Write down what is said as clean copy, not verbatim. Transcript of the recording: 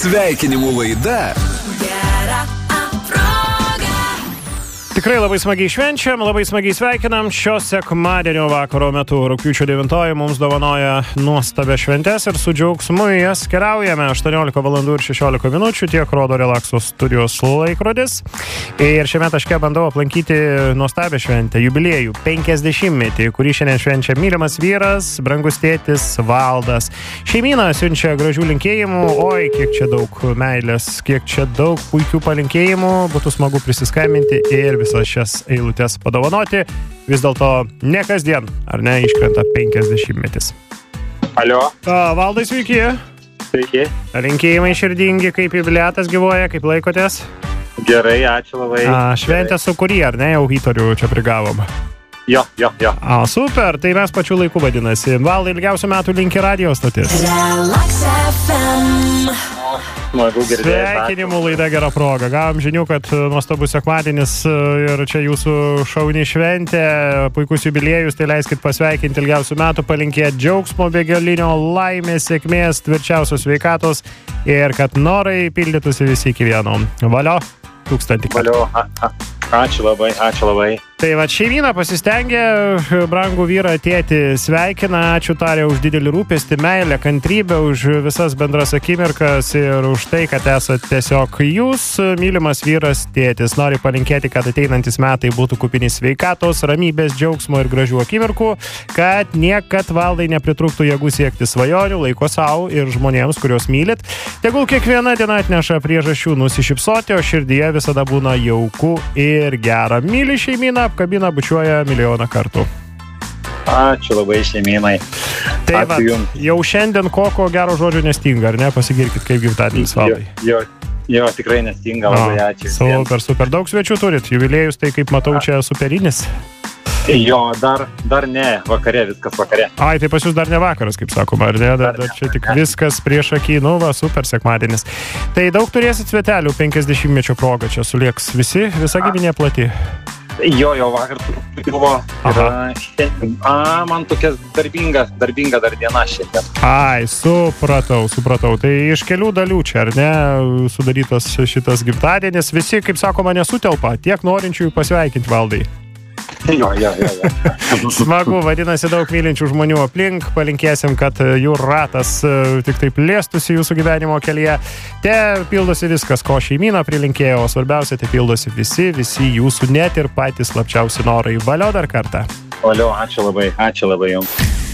Sveikinimų laida. Tikrai labai smagiai švenčiam, labai smagiai sveikinam. Šio sekmadienio vakaro metu, rugpjūčio 9, mums dovanoja nuostabę šventes ir su džiaugsmu jas keliaujame. 18 valandų ir 16 minučių, tiek rodo Relaxo studijos laikrodis. Ir šiame taške bandau aplankyti nuostabę šventę, jubiliejų 50-metį, kurį šiandien švenčia mylimas vyras, brangus tėtis Valdas. Šeimyna siunčia gražių linkėjimų, oi, kiek čia daug meilės, kiek čia daug puikių palinkėjimų, būtų smagu prisiskambinti ir visas šias eilutes padovanoti. Vis dėlto ne kasdien, ar ne, iškrenta 50-metis. Alio. Valdai, sveiki. Sveiki. Linkėjimai širdingi, kaip jubiliatas gyvuoja, kaip laikotės? Gerai, ačiū labai. Šventė su kurį, ar ne, jau hitorių čia prigavom? Jo. Super, tai mes pačiu laiku vadinasi. Valdai, ilgiausių metų linki radio stotis. Relax FM. Smagu girdėti. Sveikinimų laida gera proga. Gavom žinių, kad nuostabus sekmadienis ir čia jūsų šauni šventė, puikus jubiliejus, tai leiskit pasveikinti ilgiausių metų, palinkėti džiaugsmo, begalinio laimės, sėkmės, tvirčiausios sveikatos ir kad norai pildytųsi visi iki vieno. Valio, 1000 kartų. Valio, ačiū labai. Tai va, šeimyna pasistengė, brangų vyrą tėtį sveikina, ačiū tarė už didelį rūpestį, meilę, kantrybę, už visas bendras akimirkas ir už tai, kad esate tiesiog jūs, mylimas vyras tėtis. Nori palinkėti, kad ateinantis metai būtų kupini sveikatos, ramybės, džiaugsmo ir gražių akimirkų, kad niekad Valdai nepritrūktų jėgų siekti svajonių, laiko savo ir žmonėms, kuriuos mylit. Tegul kiekviena diena atneša priežasčių nusišypsoti, o širdyje visada būna jauku ir gera. Myli šeimyną, apkabina, bučiuoja milijoną kartų. Ačiū labai šeimynai. Tai va, ačiū jums. jau šiandien koko gero žodžio nestinga, ar ne? Pasigirkit, kaip gimtadienis Valdai. Jo, tikrai nestinga, labai ačiū. Super. Daug svečių turit. Jubiliejus, tai kaip matau, čia superinis. Jo, dar ne, viskas vakare. Ai, tai pas jūs dar ne vakaras, kaip sakoma, ar ne? Dar čia tik viskas prieš akį, super sekmadienis. Tai daug turėsit svetelių 50-mečio progą, čia sulieks visa giminė plati. Jo, vakar buvo. Man tokia darbinga dar diena šiandien. Ai, supratau. Tai iš kelių dalių čia, ar ne, sudarytas šitas gimtadienis. Visi, kaip sakoma, nesutelpa, tiek norinčiųjų pasveikinti Valdai. Jo. Smagu, vadinasi, daug mylinčių žmonių aplink. Palinkėsim, kad jų ratas tik taip plėstųsi jūsų gyvenimo kelyje. Te pildosi viskas, ko šeimyna prilinkėjo, o svarbiausia, te pildosi visi jūsų net ir patys slapčiausi norai. Valio dar kartą. Valio, ačiū labai jums.